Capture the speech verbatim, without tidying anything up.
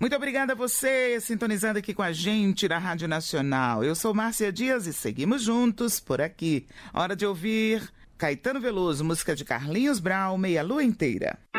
Muito obrigada a você, sintonizando aqui com a gente na Rádio Nacional. Eu sou Márcia Dias e seguimos juntos por aqui. Hora de ouvir Caetano Veloso, música de Carlinhos Brau, Meia Lua Inteira.